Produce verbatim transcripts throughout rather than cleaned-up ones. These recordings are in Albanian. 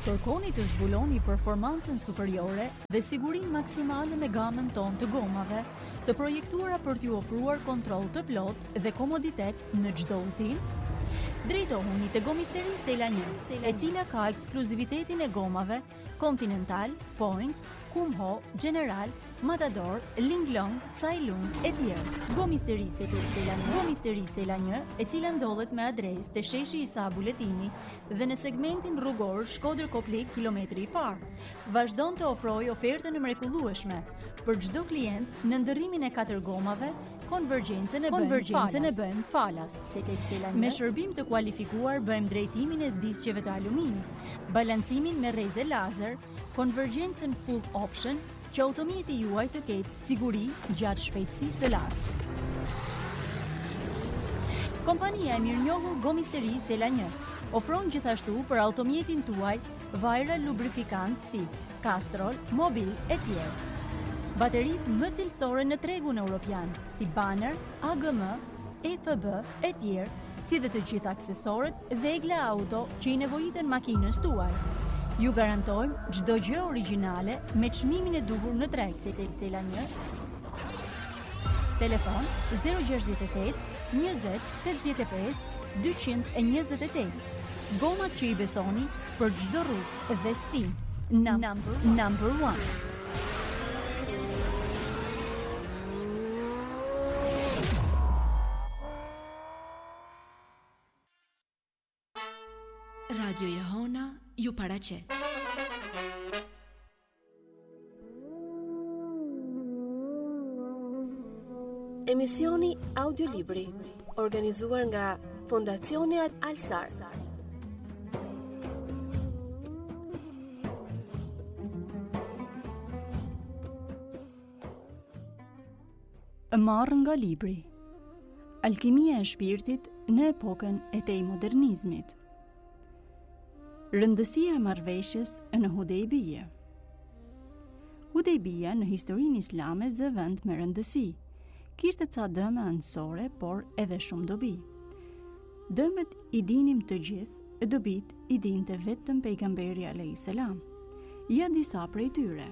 Kërkoni të zbuloni performancën superiore dhe sigurinë maksimale me gamën tonë të gomave, të projektuara për t'ju ofruar kontroll të plotë dhe komoditet në çdo udhtim. Drejtohuni te Gomisteri Sela një, e cila ka ekskluzivitetin e gomave Continental, Points, Kumho, General, Matador, Linglong, Sailung e tjerë. Gomisteri Sela një, Gomisteri Sela një, e cila ndodhet me adresë te sheshi Isa Buletini dhe në segmentin rrugor Shkodër Koplik kilometri i parë. Vazhdon të ofrojë ofertën e mrekullueshme për çdo klient në ndërrimin e katër gomave. Konvergjencën e bëjmë bën falas. Me shërbim të kualifikuar bëjmë drejtimin e disqeve të aluminit, balancimin me rreze lazer, konvergjencën full option, që automjeti juaj të ketë siguri gjatë shpejtësisë së lartë. Kompania e mirënjohur Gomisteri Sela një ofron gjithashtu për automjetin tuaj vajra lubrifikant si Castrol, Mobil e tjerë. Baterit më cilësore në tregun europian, si Banner, A G M, E F B e tjerë, si dhe të gjithë aksesorët Vegla Auto që i nevojiten makinës tuaj. Ju garantojmë çdo gjë origjinale me çmimin e duhur në treg. Sela një. Telefon zero gjasht e tetë, njëzet, tetëdhjetë e pesë, dyqind e njëzet e tetë. Gomat që i besoni për çdo rrugë dhe stim. Number, number one. Radio Jehona ju paraqet. Emisioni audiolibri organizuar nga Fondacioni Al-Sar. E marrë nga libri Alkimia e shpirtit në epokën e tej modernizmit. Rëndësia e marrëveshjes në Hudejbije. Hudejbija në historinë islame zë vend me rëndësi. Kishte ca dëme anësore, por edhe shumë dobi. Dëmet i dinim të gjithë, e dobit i dinte vetëm pejgamberi alayhis salam. Ja disa prej tyre.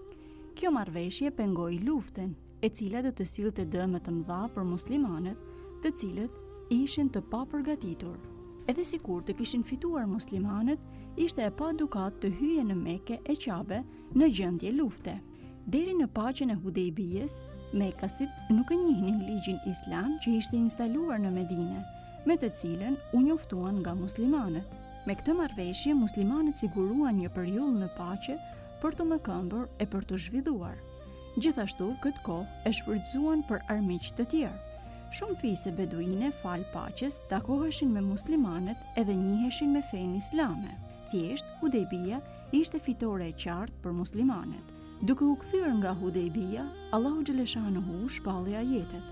Kjo marrëveshje pengoi luftën, e cila do të sillte dëme të mëdha për muslimanët, të cilët ishin të papërgatitur. Edhe si kur të kishin fituar muslimanët, ishte e pa dukat të hyje në Mekë e Qabe në gjendje lufte. Deri në paqen e Hudejbijes, Mekasit nuk e njihnin ligjin islam që ishte instaluar në Medine, me të cilën u njoftuan nga muslimanët. Me këtë marrëveshje, muslimanët siguruan një periudhë në paqe për të mëkëmbur e për të zhvilluar. Gjithashtu, këtë kohë e shfrytzuan për armiq të tjerë. Shumë fise beduine fal paqes takoheshin me muslimanët edhe njiheshin me fenë islame. Thjesht, Hudejbija ishte fitore e qartë për muslimanët. Duke u kthyer nga Hudejbija, Allahu xhaleshanuhu shpalli ajetet.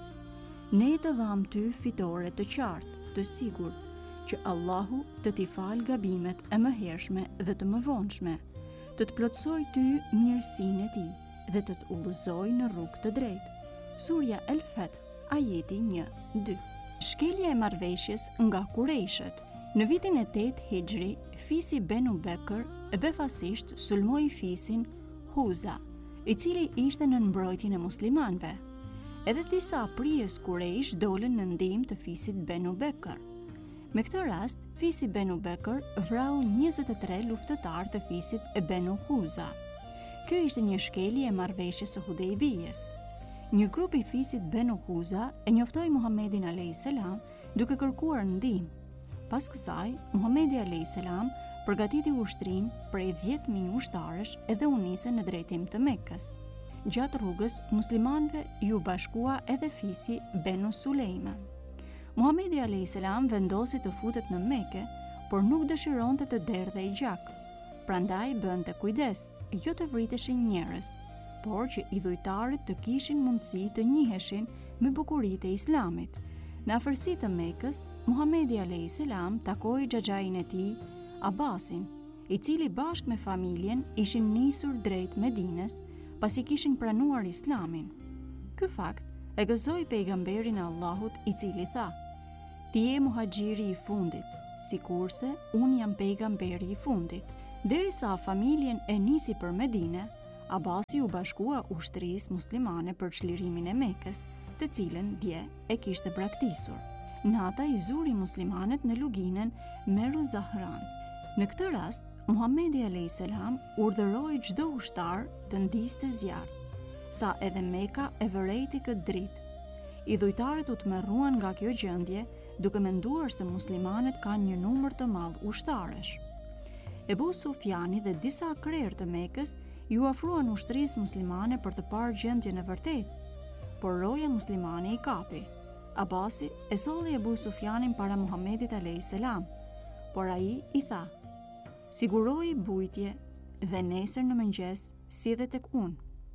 Ne të dham ty fitore të qartë, të sigurt, që Allahu të t'i fal gabimet e mëhershme dhe të mëvonshme, të të plotësoj ty mirësinë e tij dhe të të udhëzoj në rrugë të drejtë. Surja El-Fath, ajeti një dy. Shkelja e marrëveshjes nga Kurejshët. Në vitin e tetë Hijri, fisi Benu Bekër e befasisht sulmoi fisin Huza, i cili ishte në mbrojtjen e muslimanëve. Edhe disa prijes Kurejsh dolën në ndihmë të fisit Benu Bekër. Me këtë rast, fisi Benu Bekër vrau njëzet e tre luftëtar të fisit e Benu Huza. Kjo ishte një shkelje e marrëveshjes së Hudejbijes. Një grup i fisit Benu Huza e njoftoi Muhamedit alayhis salam duke kërkuar ndihmë. Pas kësaj, Muhamedi alayhis salam përgatiti ushtrinë prej dhjetë mijë ushtarësh edhe u nise në drejtim të Mekës. Gjatë rrugës, muslimanëve ju bashkua edhe fisi Benu Sulejma. Muhamedi alayhis salam vendosi të futet në Mekë, por nuk dëshironte të derdhej gjak. Prandaj bënte kujdes, jo të vriteshin njerëz, por që idhujtarët të kishin mundësi të njiheshin me bukuritë e islamit. Në afërsi të Mekës, Muhamedi alayhis salam takoi xhaxhain e tij, Abbasin, i cili bashkë me familjen ishin nisur drejt Medines, pasi kishin pranuar islamin. Ky fakt e gëzoi pejgamberin e Allahut, i cili tha: "Ti je muhaxhiri i fundit, sikurse unë jam pejgamberi i fundit." Derisa familjen e nisi për Medine, Abasi u bashkua ushtrisë muslimane për çlirimin e Mekës, të cilën dje e kishte braktisur. Nata i zuri muslimanët në luginën Meru Zahran. Në këtë rast, Muhamedi alayhis salam urdhëroi çdo ushtar të ndiste zjarr, sa edhe Meka e vërejti këtë dritë. Idhujtarët u tmerruan nga kjo gjendje, duke menduar se muslimanët kanë një numër të madh ushtarësh. Ebu Sufjani dhe disa krerë të Mekës ju afruan ushtrisë muslimane për të parë gjendjen e vërtetë, por roja muslimane i kapi. Abasi e solli Ebu Sufjanin para Muhamedit alayhis salam, por ai i tha: "Siguroi bujtje dhe nesër në mëngjes sidhe tek unë."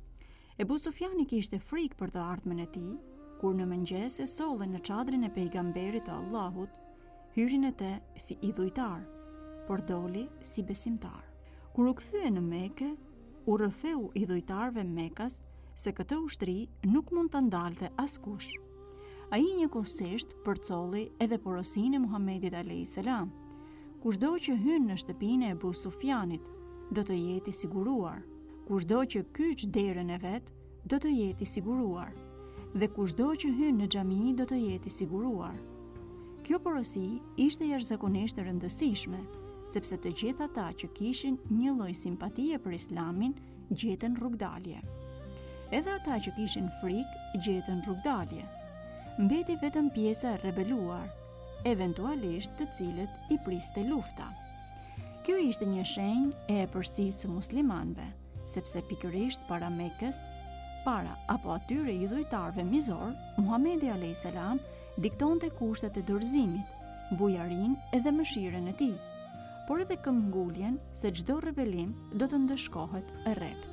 Ebu Sufjani kishte frikë për të ardhmen e tij, kur në mëngjes e solle në çadrin e pejgamberit të Allahut, hyri në te si idhujtar, por doli si besimtar. Kur u kthye në Mekë, u rrëfeu idhujtarëve Mekas se këtë ushtri nuk mund të ndalte askush. Ai njëkohësisht përcolli edhe porosinë e Muhamedit alayhis salam. Kushdo që hyn në shtëpinë e Ebu Sufjanit do të jetë i siguruar. Kushdo që kyç derën e vet do të jetë i siguruar. Dhe kushdo që hyn në xhami do të jetë i siguruar. Kjo porosi ishte jashtëzakonisht e rëndësishme, sepse të gjithë ata që kishin një lloj simpatie për Islamin gjetën rrugdalje. Edhe ata që kishin frikë gjetën rrugdalje. Mbeti vetëm pjesa e rebeluar, eventualisht të cilët i priste lufta. Kjo ishte një shenjë e epërsisë së muslimanëve, sepse pikërisht para Mekës, para apo atyre idhujtarëve mizor, Muhamedi alayhis salam diktonte kushtet e dorëzimit, bujarinë edhe mëshirën e tij, por edhe këmbguljen se çdo rebelim do të ndëshkohet e rrept.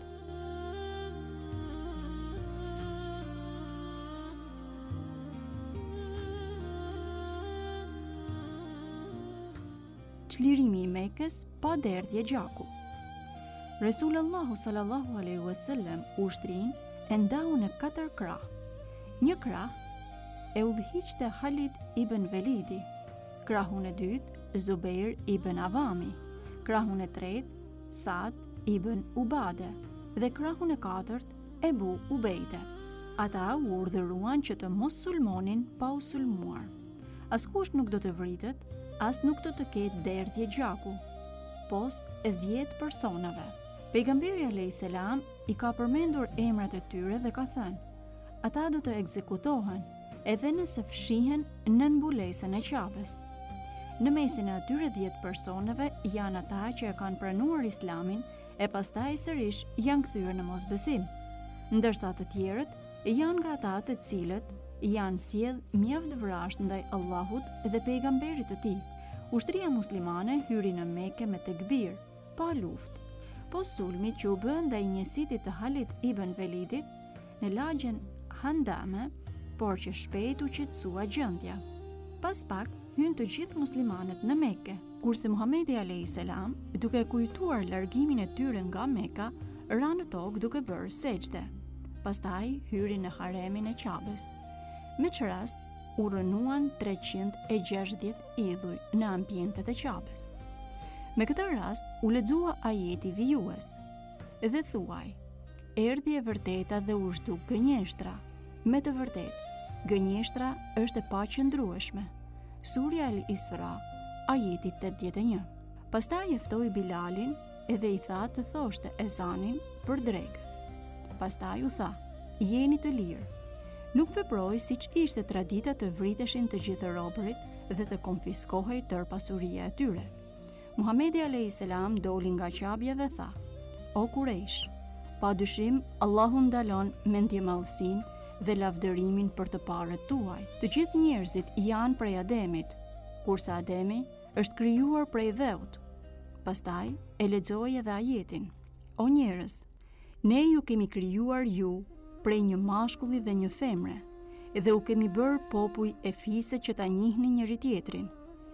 Çlirimi i Mekës pa derdhje gjaku. Resulullahu sallallahu alaihi wasallam ushtrin e ndau në katër krah. Një krah e udhëhiqte Khalid ibn Velidi, krahun e dytë Zubair ibn Avami, krahun e tretë Saad ibn Ubade dhe krahun e katërt Ebu Ubejde. Ata u urdhëruan që të mos sulmonin pa u sulmuar. Askush nuk do të vritet, as nuk do të ketë derdhje gjaku, pos e dhjetë personave. Pejgamberi alayhis salam i ka përmendur emrat e tyre dhe ka thënë: ata do të ekzekutohen edhe nëse fshihen në mbulesën e Qabes. Në mesin e atyre dhjetë personave janë ata që e kanë pranuar Islamin e pastaj sërish janë kthyer në mosbesim, ndërsa të tjerët janë nga ata të cilët janë sjell mjaft vrasht ndaj Allahut dhe pejgamberit të tij. Ushtria muslimane hyri në Mekë me tekbir, pa luftë. Po sulmi që u bën ndaj njësitit të Khalid ibn Velidit në lagjen Handame, por që shpejt u qetësua gjendja. Pas pak hyn të gjithë muslimanët në Mekë, kurse Muhamedi alayhis salam, duke kujtuar largimin e tyre nga Meka, ra në tokë duke bërë sejdë. Pastaj hyri në haremin e Qabes. Me që rast, u rënuan treqind e gjashtëdhjetë idhuj në ambientet e Qabes. Me këtë rast, u lexua ajeti vijues dhe thuaj: erdhi e vërteta dhe u zhduk gënjeshtra. Me të vërtetë, gënjeshtra është e paqëndrueshme. Surja Al-Isra, ajeti tetëdhjetë e një. Pastaj e ftoi Bilalin edhe i tha të thoshte ezanin për drek. Pastaj u tha: jeni të lirë. Nuk veproi siç ishte tradita të vriteshin të gjithë robërit dhe të konfiskohej tërë pasuria e tyre. Muhamedi alayhis salam doli nga qabja dhe tha: o Kurejsh, pa dyshim Allahu ndalon mendjemallësinë dhe lavdërimin për të parët tuaj. Të gjithë njerëzit janë prej Ademit, kurse Ademi është krijuar prej dheut. Pastaj e lexoi edhe ajetin: o njerëz, ne ju kemi krijuar ju prej një mashkulli dhe një femre, dhe u kemi bërë popull e fise që ta njihni njëri tjetrin.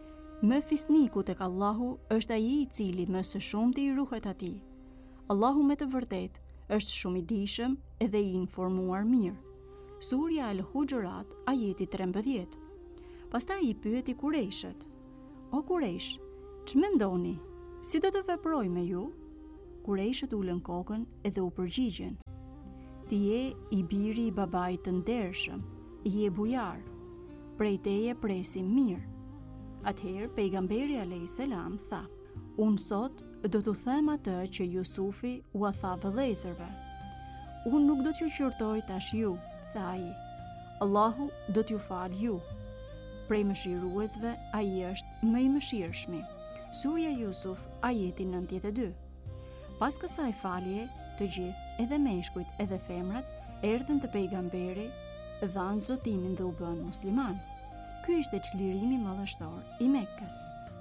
Më fisniku tek Allahu është ai i cili më së shumti i ruhet atij. Allahu me të vërtet është shumë i dijshëm edhe i informuar mirë. Surja Al-Hujurat, ajeti trembëdhjetë. Pastaj i pyeti Kurejshët: o Kurejsh, ç'mendoni? Si do të veproj me ju? Kurejshët ulën kokën edhe u përgjigjen. Ti je i biri i babait të ndershëm, je bujar, prej teje presim mirë. Atëherë pejgamberi alayhis salam tha: Unë sot do t'u them atë që Jusufi u a tha vëllezërve. Unë nuk do t'ju qërtoj tash ju, tha ai. Allahu do t'ju fal ju. Prej mëshiruesve ai është më i mëshirshmi. Surja Jusuf, ajeti nëntëdhjetë e dy. Pas kësaj falje, të gjithë, edhe meshkujt edhe femrat, erdhën te pejgamberi, dhanë zotimin dhe u bën musliman. Ky ishte çlirimi madhështor i Mekkës.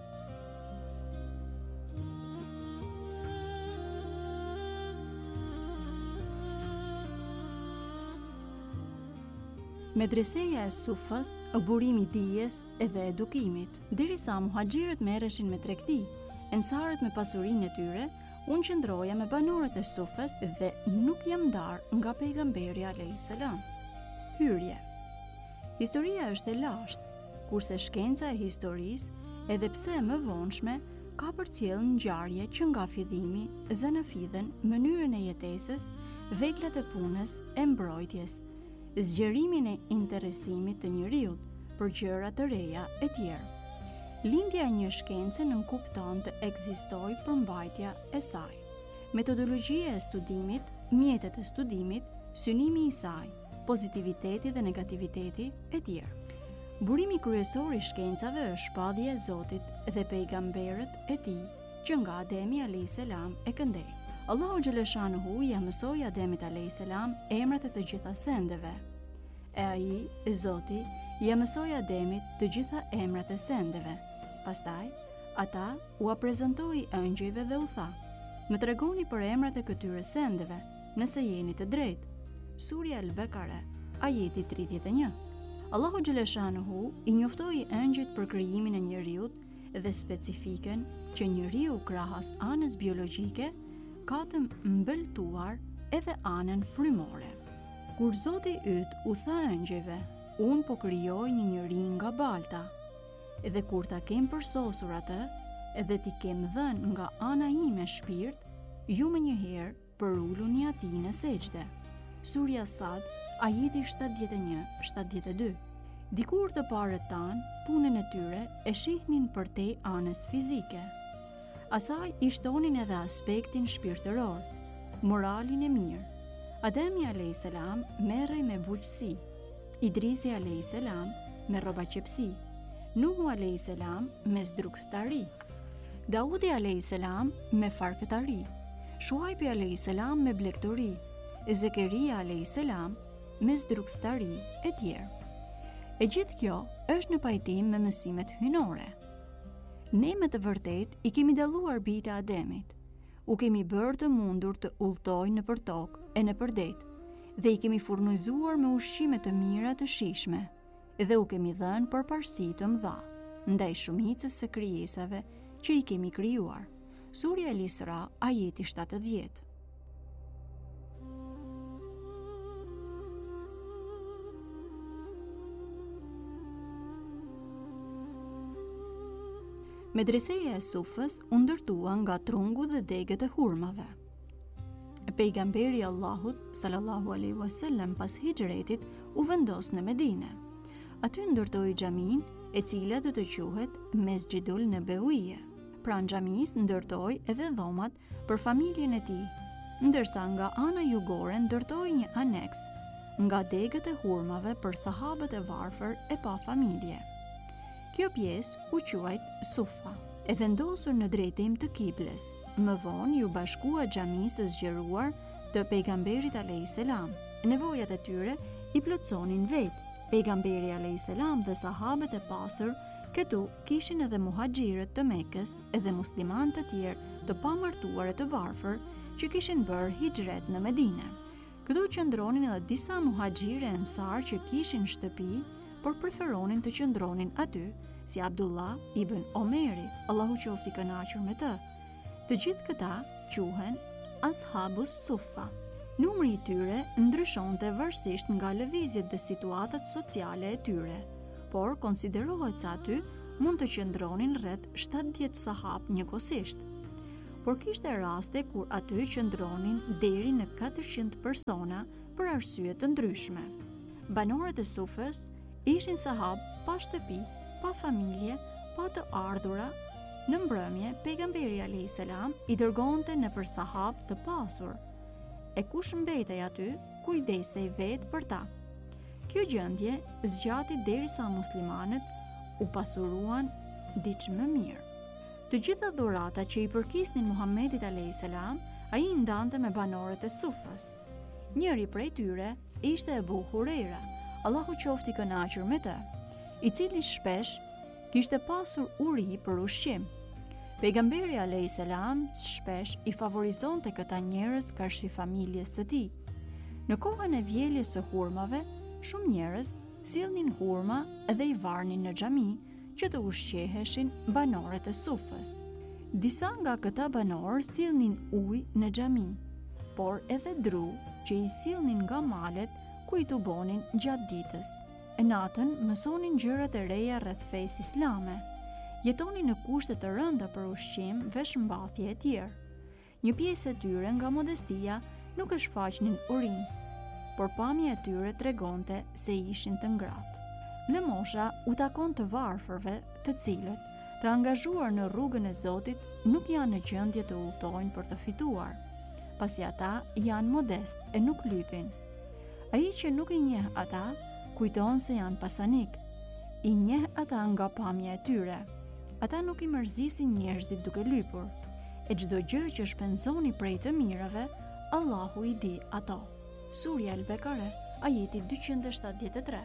Medreseja e Sufës, burimi i dijes edhe edukimit. Derisa muhaxhirët merreshin me tregti, ensarët me pasurinë e tyre, unë qëndroja me banorët e Sufës dhe nuk jam ndar nga pejgamberi alayhis salam. Hyrje. Historia është e lashtë, kurse shkenca e historisë, edhe pse e më vonshme, ka përcjell ngjarje që nga fillimi zanafidhen mënyrën e jetesës, veglat e punës, e mbrojtjes, zgjerimin e interesimit të njeriut për gjëra të reja e tjerë. Lindja e një shkence nënkupton të ekzistojë përmbajtja e saj. Metodologjia e studimit, mjetet e studimit, synimi i saj, pozitiviteti dhe negativiteti e tjerë. Burimi kryesor i shkencave është shpadhja e Zotit dhe pejgamberët e tij, që nga Ademi alayhis salam e këndej. Allahu xhaleshanuhu ja mësoi Ademit alayhis salam emrat e të gjitha sendeve. E ai, Zoti, ja mësoi Ademit të gjitha emrat e sendeve. Pastaj, ata u prezantoi ëngjëjve dhe u tha: "Më tregoni për emrat e këtyre sendeve, nëse jeni të drejtë." Surja Al-Bekare, ajeti tridhjetë e një. Allahu xhaleshanuhu i njoftoi ëngjëjt për krijimin e njeriut dhe specifiken që njeriu krahas anës biologjike ka të mbëltuar edhe anën frymore. Kur Zoti yt u tha ëngjëjve: "Unë po krijoj një njeri nga balta, edhe kur ta kem përsosur atë, edhe ti kem dhënë nga ana ime shpirt, ju më njëherë përuluni atij në sejdë." Surja Sad, ajeti shtatëdhjetë e një shtatëdhjetë e dy. Dikur të parët tanë, punën e tyre e shihnin përtej anës fizike. Asaj i shtonin edhe aspektin shpirtëror, moralin e mirë. Ademi alayhis salam merrej me buqësi, Idrisi alayhis salam me rrobaqepsi, Nuhu alayhis salam me zdrukftari, Daudi alayhis salam me farkëtari, Shuaibi alayhis salam me blegtori, Zekeria alayhis salam me zdrukftari e tjerë. E gjithë kjo është në pajtim me mësimet hynore. Ne me të vërtet i kemi dalluar bijtë e Ademit, u kemi bërë të mundur të udhtojnë në për tokë e në për det, dhe i kemi furnizuar me ushqime të mira të shijshme, dhe u kemi dhënë përparësi të mëdha ndaj shumicës së krijesave që i kemi krijuar. Surja El-Isra, ajeti shtatëdhjetë. Medreseja e Sufës u ndërtua nga trungu dhe degët e hurmave. Pejgamberi Allahut sallallahu alaihi wasallam pas hijretit u vendos në Medinë. Aty ndërtoi xhamin, e cila do të quhet Mesjidul Nabawiyye. Pranë xhamisë ndërtoi edhe dhomat për familjen e tij, ndërsa nga ana jugore ndërtoi një aneks nga degët e hurmave për sahabët e varfër e pa familje. Kjo pjesë u quajt Sufa, e vendosur në drejtim të kibles. Më vonë ju bashkua xhamisë së zgjeruar të pejgamberit alayhis salam. Nevojat e tyre i plotësonin vetë. Pejgamberi alayhis salam dhe sahabët e pasur këtu kishin edhe muhaxhirët të Mekës edhe muslimanë të tjerë të pamartuar e të varfër që kishin bërë hijret në Medinë. Këtu qëndronin edhe disa muhaxhirë ensar që kishin shtëpi, por preferonin të qëndronin aty, si Abdullah ibn Omeri, Allahu qoftë i kënaqur me të. Të gjithë këta quhen Ashabus Suffa. Numri i tyre ndryshonte varësisht nga lëvizjet dhe situatat sociale e tyre, por konsiderohet se aty mund të qëndronin rreth shtatëdhjetë sahab njëkohësisht. por kishte raste kur aty qëndronin deri në katërqind persona për arsye të ndryshme. Banorët e Sufës ishin sahab pa shtëpi, pa familje, pa të ardhura. Në mbrëmje, pejgamberi alayhis salam i dërgonte nëpër sahab të pasur, e kush mbetej aty, kujdesej vetë për ta. Kjo gjendje zgjati derisa muslimanët u pasuruan diç më mirë. Të gjitha dhurata që i përkisnin Muhamedit alayhis salam, ai i ndante me banorët e Sufës. Njëri prej tyre ishte Ebu Hurajra, Allahu qoftë i kënaqur me të, i cili shpesh kishte pasur uri për ushqim. Pejgamberi alayhis salam shpesh i favorizonte këta njerëz karshi familjes së tij. Në kohën e vjeljes së hurmave, shumë njerëz sillnin hurma dhe i varnin në xhami që të ushqeheshin banorët e Sufës. Disa nga këta banorë sillnin ujë në xhami, por edhe dru që i sillnin nga malet ku i tubonin gjatë ditës. E natën mësonin gjërat e reja rreth fesë islame. Jetonin në kushte të rënda për ushqim, veshmbathje e tjerë. Një pjesë e tyre nga modestia nuk e shfaqnin urinë, por pamja e tyre tregonte se ishin të ngratë. Në mosha u takon të varfërve, të cilët, të angazhuar në rrugën e Zotit, nuk janë në gjendje të udhtojnë për të fituar, pasi ata janë modest e nuk lypin. Ai që nuk i njeh ata, kujton se janë pasanik, i njeh ata nga pamja e tyre. Ata nuk i mërzisin njerëzit duke lypur, e çdo gjë që shpenzoni prej të mirave, Allahu i di ato. Surja Al-Bekare, ajeti dyqindë e shtatëdhjetë e tre.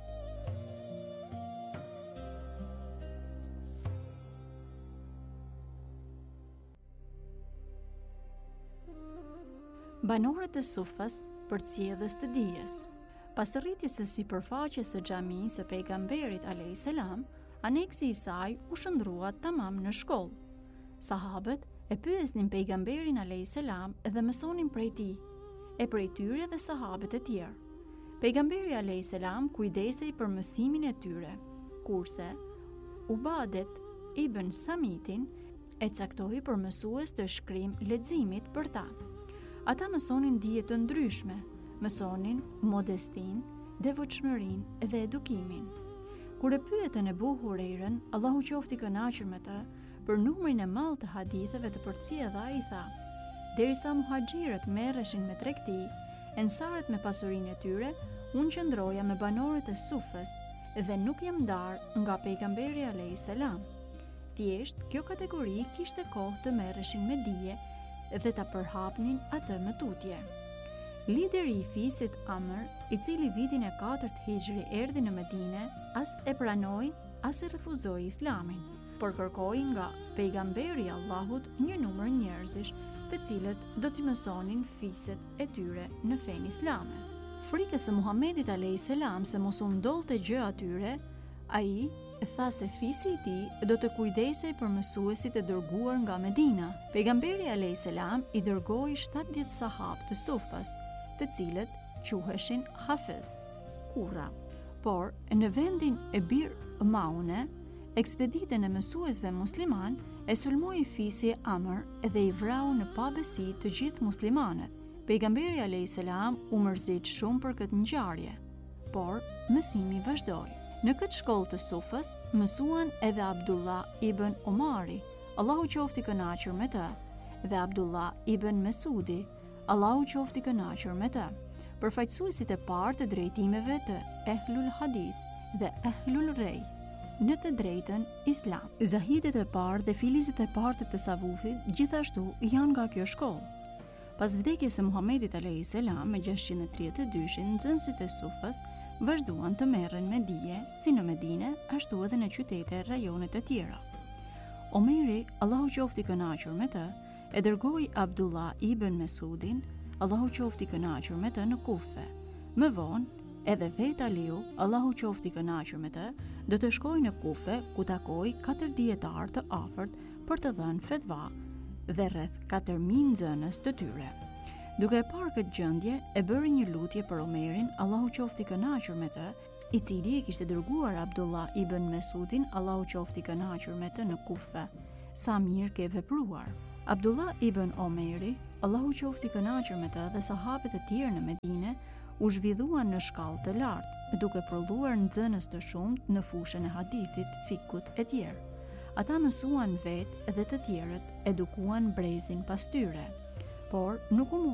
Banorët e Sufës përcjellës të dijes. Pas rritjes së sipërfaqes së xhamisë së pejgamberit alayhis salam, aneksi i saj u shndrua tamam në shkollë. Sahabët e pyesnin pejgamberin alayhis salam dhe mësonin prej tij, e prej tyre dhe sahabët e tjerë. Pejgamberi alayhis salam kujdesej për mësimin e tyre, kurse Ubadet ibn Samitin e caktoi për mësues të shkrim leximit për ta. Ata mësonin dije të ndryshme, mësonin modestin, devotshmërinë dhe edukimin. Kur e pyetën Ebu Hurajrën, Allahu qoftë i kënaqur me të, për numrin e madh të haditheve të përcjellë, ai tha: derisa muhaxhirët merreshin me tregti, ensarët me pasurinë e tyre, unë qëndroja me banorët e Sufës dhe nuk jam ndar nga pejgamberi alayhis salam. Thjesht kjo kategori kishte kohë të merreshin me dije dhe ta përhapnin atë me tutje. Lideri i fisit Amr, i cili vitin e katërt hijri erdhi në Medinë, as e pranoi, as e refuzoi Islamin, por kërkoi nga pejgamberi i Allahut një numër njerëzish, të cilët do t'i mësonin fiset e tyre në fenë islame. Frikës së Muhamedit alayhis salam se mos u ndodhte gjë atyre, ai tha se fisi i tij do të kujdesej për mësuesit e dërguar nga Medina. Pejgamberi alayhis salam i dërgoi shtatëdhjetë sahabë të Sufës, të cilët quheshin Hafiz, kurra. Por në vendin e Bir Maune, ekspeditën e mësuesve musliman e sulmoi fisi Amr dhe i vrau në pabesi të gjithë muslimanët. Pejgamberi alayhis salam u mërzit shumë për këtë ngjarje, por mësimi vazhdoi. Në këtë shkollë të Sufës mësuan edhe Abdullah ibn Umari, Allahu qoftë i kënaqur me të, dhe Abdullah ibn Mesudi, Allahu qoftë i kënaqur me të, përfaqësuesit e parë të drejtimeve të Ehlul Hadith dhe Ehlul Rej në të drejtën Islam. Zahidet e parë dhe filizet e parë të tasavufit gjithashtu janë nga kjo shkollë. Pas vdekjes së Muhamedit alayhis salam me gjashtëqind e tridhjetë e dy, nxënësit e Sufës vazhduan të merren me dije si në Medinë, ashtu edhe në qytete e rajonet e tjera. Omeri, Allahu qoftë i kënaqur me të, e dërgoi Abdullah ibn Mesudin, Allahu qoftë i kënaqur me të, në Kufe. Më vonë, edhe vetë Aliu, Allahu qoftë i kënaqur me të, do të shkojë në Kufe, ku takoi katër dietar të afërt për të dhënë fetva dhe rreth katër mijë nxënës të tyre. Duke e parë këtë gjendje, e bëri një lutje për Omerin, Allahu qoftë i kënaqur me të, i cili e kishte dërguar Abdullah ibn Mesudin, Allahu qoftë i kënaqur me të, në Kufe. Sa mirë ke vepruar. Abdullah ibn Omeri, Allahu qoftë i kënaqur me të, dhe sahabët e tjerë në Medinë u zhvilluan në shkallë të lartë, duke prodhuar nxënës të shumtë në fushën e hadithit, fikut e tjerë. Ata mësuan vetë dhe të tjerët, edukuan brezin pas tyre, por nuk u